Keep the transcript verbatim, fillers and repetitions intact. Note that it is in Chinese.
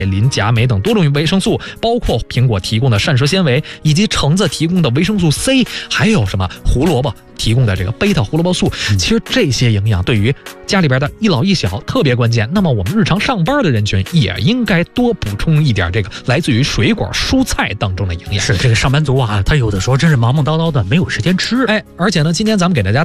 磷、钾、镁等多种维生素，包括苹果提供的膳食纤维，以及橙子提供的维生素 C， 还有什么胡萝卜提供的这个贝塔胡萝卜素。其实这些营养对于家里边的一老一小特别关键。那么我们日常上班的人群也应该多补充一点这个来自于水果、蔬菜当中的营养。 是这个上班族啊，他有的时候真是忙忙叨叨的，没有时间吃。 哎，而且呢，今天咱们给大家